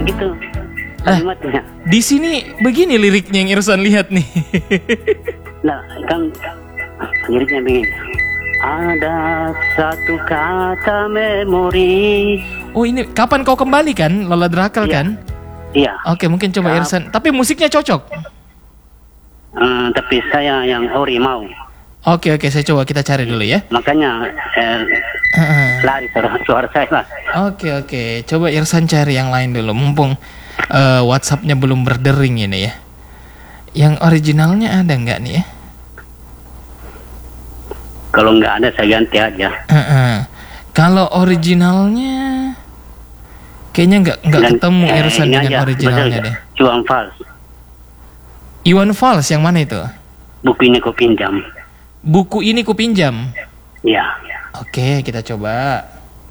gitu kalimatnya. Di sini begini liriknya yang Irsan lihat nih. Nah, kan liriknya begini. Ada satu kata memori. Oh ini kapan kau kembali kan, Lola Drakal kan? Iya. Oke, mungkin coba Irsan. Tapi musiknya cocok. Tapi saya yang ori mau. Oke, saya coba kita cari dulu ya. Makanya lari suara saya lah. Oke, coba Irsan cari yang lain dulu. Mumpung WhatsApp-nya belum berdering ini ya. Yang originalnya ada nggak nih ya? Kalau nggak ada saya ganti aja. Kalau originalnya kayaknya nggak ketemu Irsan dengan aja, originalnya deh. Iwan Fals. Iwan Fals yang mana itu? Buku ini ku pinjam. Buku ini ku pinjam. Iya. Oke, kita coba.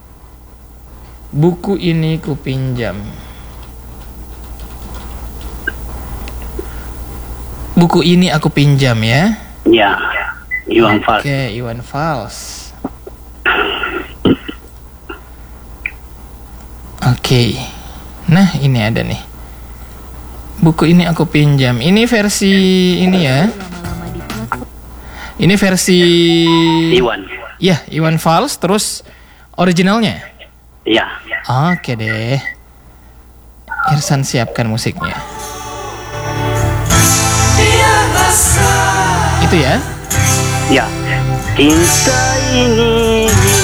Buku ini ku pinjam. Buku ini aku pinjam ya. Iya. Iwan Fals. Oke, Iwan Fals. Oke. Nah, ini ada nih. Buku ini aku pinjam. Ini versi ini ya. Ini versi Iwan. Ya, Iwan Fals terus originalnya. Iya. Oke deh. Irsan siapkan musiknya. Itu ya? Ya. Cinta ini